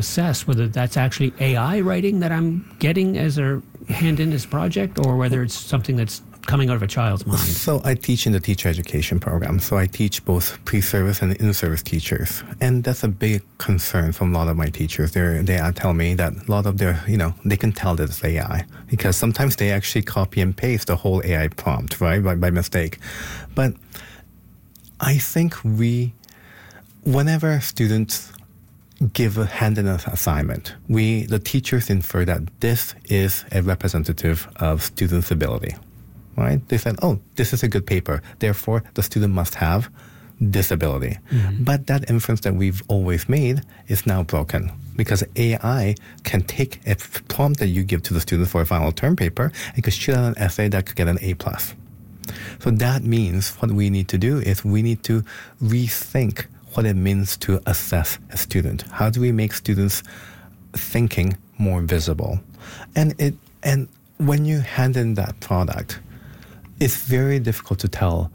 assess whether that's actually AI writing that I'm getting as a hand in this project, or whether it's something that's coming out of a child's mind? So I teach in the teacher education program. So I teach both pre-service and in-service teachers. And that's a big concern from a lot of my teachers. They tell me that a lot of their, they can tell that it's AI because sometimes they actually copy and paste the whole AI prompt, right, by mistake. But I think whenever students give a hand-in assignment, the teachers infer that this is a representative of students' ability. Right? They said, oh, this is a good paper. Therefore, the student must have this ability. Mm-hmm. But that inference that we've always made is now broken because AI can take a prompt that you give to the student for a final term paper and could shoot out an essay that could get an A+. So that means what we need to do is we need to rethink what it means to assess a student. How do we make students' thinking more visible? And when you hand in that product, it's very difficult to tell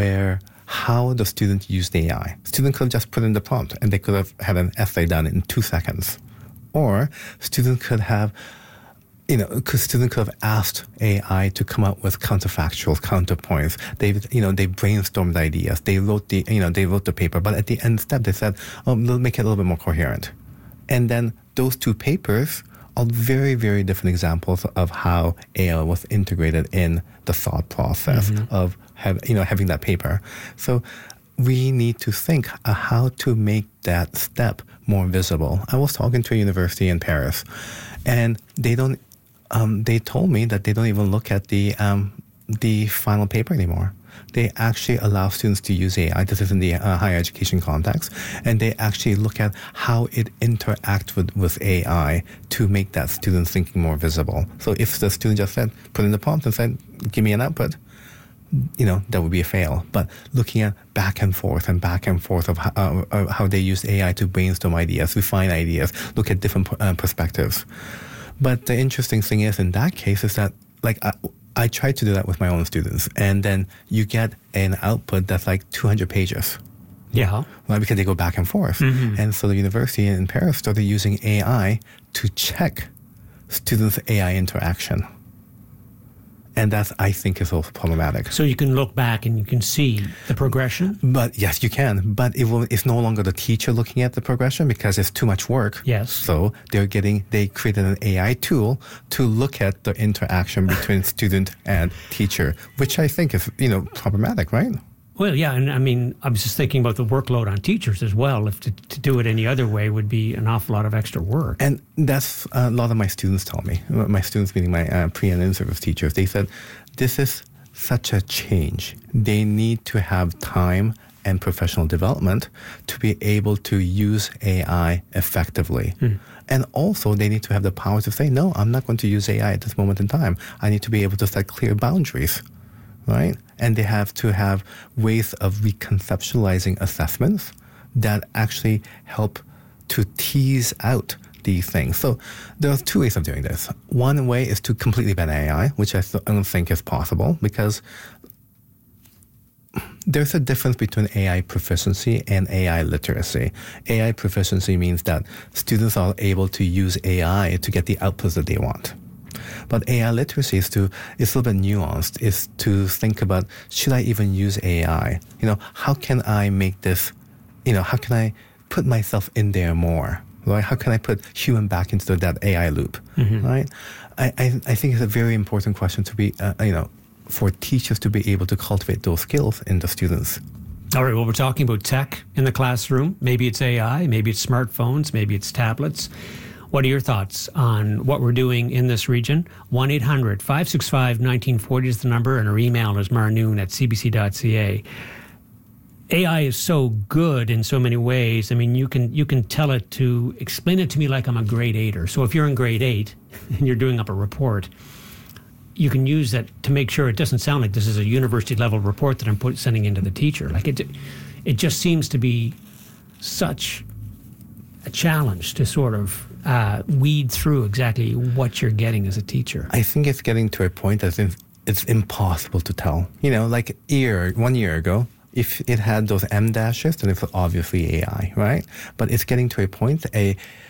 how the student used AI. Student could have just put in the prompt and they could have had an essay done in 2 seconds. Or student could have, student could have asked AI to come up with counterfactuals, counterpoints. They brainstormed ideas. They wrote the paper, but at the end step they said, oh, we'll make it a little bit more coherent. And then those 2 papers are very, very different examples of how AI was integrated in the thought process of having that paper. So we need to think how to make that step more visible. I was talking to a university in Paris, and they told me that they don't even look at the final paper anymore. They actually allow students to use AI. This is in the higher education context. And they actually look at how it interacts with AI to make that student thinking more visible. So if the student just put in the prompt and said, give me an output, that would be a fail. But looking at back and forth of how they use AI to brainstorm ideas, refine ideas, look at different perspectives. But the interesting thing is, in that case, is that I try to do that with my own students, and then you get an output that's like 200 pages. Yeah. Right, because they go back and forth. Mm-hmm. And so the university in Paris started using AI to check students' AI interaction. And that, I think, is also problematic. So you can look back and you can see the progression? But yes, you can. But it's no longer the teacher looking at the progression because it's too much work. Yes. So they created an AI tool to look at the interaction between student and teacher, which I think is, problematic, right? Well, yeah, and I mean, I was just thinking about the workload on teachers as well. If to do it any other way would be an awful lot of extra work. And that's a lot of my students tell me. My students, meaning my pre- and in-service teachers, they said, this is such a change. They need to have time and professional development to be able to use AI effectively. And also, they need to have the power to say, no, I'm not going to use AI at this moment in time. I need to be able to set clear boundaries. Right? And they have to have ways of reconceptualizing assessments that actually help to tease out these things. So there are 2 ways of doing this. One way is to completely ban AI, which I don't think is possible because there's a difference between AI proficiency and AI literacy. AI proficiency means that students are able to use AI to get the outputs that they want. But AI literacy is a little bit nuanced, is to think about, should I even use AI? How can I make this, how can I put myself in there more? Right? How can I put human back into that AI loop? Mm-hmm. Right? I think it's a very important question to be, for teachers to be able to cultivate those skills in the students. All right, well, we're talking about tech in the classroom. Maybe it's AI, maybe it's smartphones, maybe it's tablets. What are your thoughts on what we're doing in this region? 1-800-565-1940 is the number, and our email is marnoon@cbc.ca. AI is so good in so many ways. I mean, you can tell it to explain it to me like I'm a grade 8er. So if you're in grade 8 and you're doing up a report, you can use that to make sure it doesn't sound like this is a university level report that I'm sending into the teacher. Like it just seems to be such a challenge to sort of weed through exactly what you're getting as a teacher. I think it's getting to a point that it's impossible to tell. 1 year ago, if it had those M dashes, then it's obviously AI, right? But it's getting to a point,